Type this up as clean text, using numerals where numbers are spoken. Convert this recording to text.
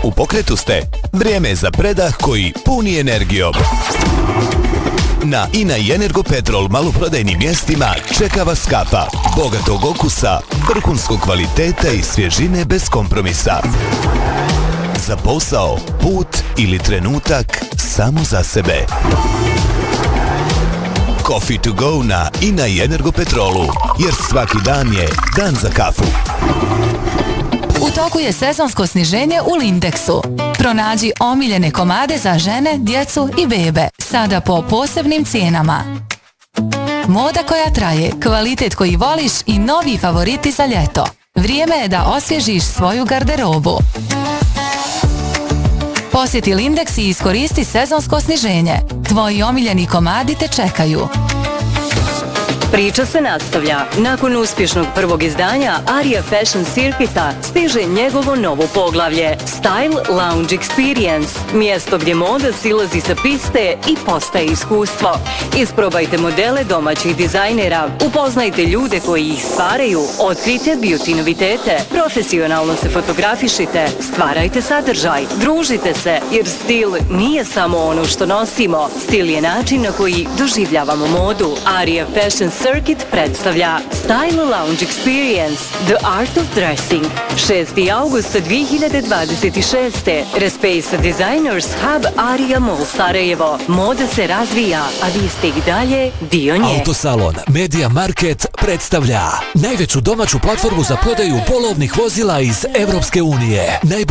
U pokretu ste. Vrijeme je za predah koji puni energijom. Na INA i Energopetrol maloprodajnim mjestima čeka vas kafa bogatog okusa, vrhunskog kvaliteta i svježine bez kompromisa. Za posao, put ili trenutak samo za sebe. Coffee to go na INA i Energopetrolu, jer svaki dan je dan za kafu. U toku je sezonsko sniženje u Lindexu. Pronađi omiljene komade za žene, djecu i bebe, sada po posebnim cijenama. Moda koja traje, kvalitet koji voliš i novi favoriti za ljeto. Vrijeme je da osvježiš svoju garderobu. Posjeti Lindex i iskoristi sezonsko sniženje. Tvoji omiljeni komadi te čekaju. Priča se nastavlja. Nakon uspješnog prvog izdanja Aria Fashion Circuita stiže njegovo novo poglavlje Style Lounge Experience, mjesto gdje moda silazi sa piste i postaje iskustvo. Isprobajte modele domaćih dizajnera, upoznajte ljude koji ih stvaraju, otkrijte beauty novitete, profesionalno se fotografišite, stvarajte sadržaj, družite se, jer stil nije samo ono što nosimo, stil je način na koji doživljavamo modu. Aria Fashion Circuit predstavlja Style Lounge Experience, The Art of Dressing. 6. augusta 2026. Respace Designers Hub Aria Mall Sarajevo. Moda se razvija, a vi ste i dalje dio nje. Autosalon Media Market predstavlja najveću domaću platformu za prodaju polovnih vozila iz Evropske unije. Najbolji